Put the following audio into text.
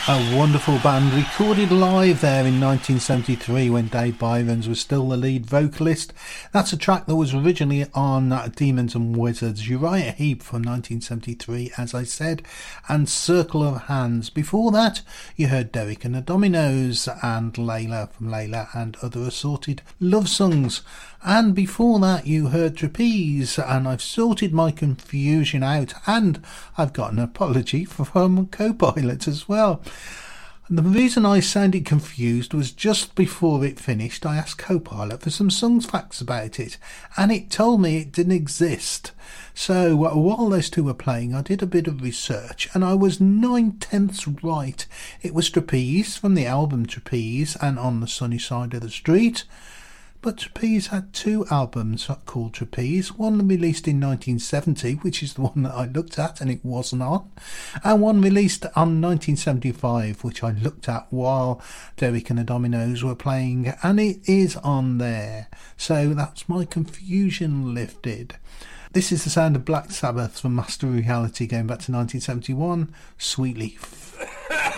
A wonderful band recorded live there in 1973 when Dave Byrons was still the lead vocalist. That's a track that was originally on Demons and Wizards, Uriah Heep from 1973, as I said, and Circle of Hands. Before that, you heard Derek and the Dominoes and Layla from Layla and Other Assorted Love Songs. And before that you heard Trapeze, and I've sorted my confusion out, and I've got an apology from Copilot as well. The reason I sounded confused was just before it finished I asked Copilot for some songs facts about it, and it told me it didn't exist. So while those two were playing I did a bit of research, and I was 9/10 right. It was Trapeze from the album Trapeze and On the Sunny Side of the Street. But Trapeze had two albums called Trapeze, one released in 1970, which is the one that I looked at and it wasn't on, and one released on 1975, which I looked at while Derek and the Dominoes were playing, and it is on there. So that's my confusion lifted. This is the sound of Black Sabbath from Master Reality going back to 1971, Sweet Leaf.